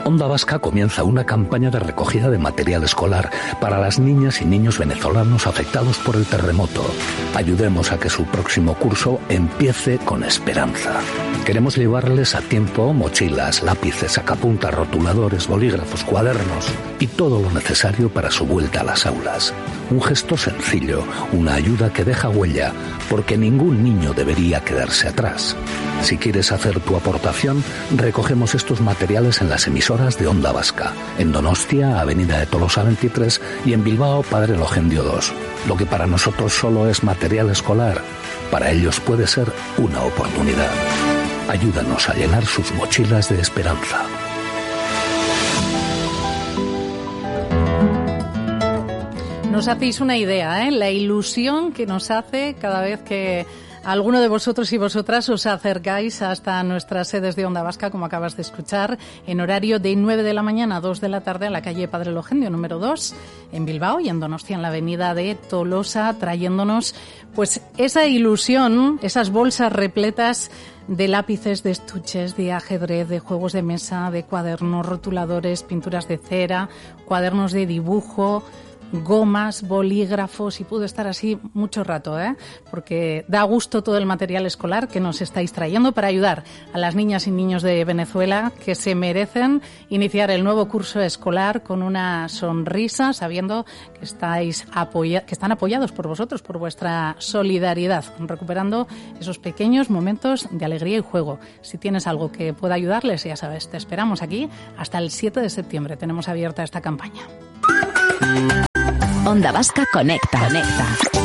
Onda Vasca comienza una campaña de recogida de material escolar para las niñas y niños venezolanos afectados por el terremoto. Ayudemos a que su próximo curso empiece con esperanza. Queremos llevarles a tiempo mochilas, lápices, sacapuntas, rotuladores, bolígrafos, cuadernos y todo lo necesario para su vuelta a las aulas. Un gesto sencillo, una ayuda que deja huella, porque ningún niño debería quedarse atrás. Si quieres hacer tu aportación, recogemos estos materiales en las emisoras de Onda Vasca, en Donostia, Avenida de Tolosa 23 y en Bilbao, Padre Logendio 2. Lo que para nosotros solo es material escolar, para ellos puede ser una oportunidad. Ayúdanos a llenar sus mochilas de esperanza. Nos hacéis una idea, la ilusión que nos hace cada vez que alguno de vosotros y vosotras os acercáis hasta nuestras sedes de Onda Vasca, como acabas de escuchar, en horario de 9 de la mañana a 2 de la tarde en la calle Padre Logendio número 2 en Bilbao y en Donostia en la avenida de Tolosa, trayéndonos pues esa ilusión, esas bolsas repletas de lápices, de estuches, de ajedrez, de juegos de mesa, de cuadernos, rotuladores, pinturas de cera, cuadernos de dibujo, gomas, bolígrafos, y puedo estar así mucho rato, porque da gusto todo el material escolar que nos estáis trayendo para ayudar a las niñas y niños de Venezuela que se merecen iniciar el nuevo curso escolar con una sonrisa, sabiendo que están apoyados por vosotros, por vuestra solidaridad, recuperando esos pequeños momentos de alegría y juego. Si tienes algo que pueda ayudarles, ya sabes, te esperamos aquí hasta el 7 de septiembre. Tenemos abierta esta campaña. Onda Vasca Conecta.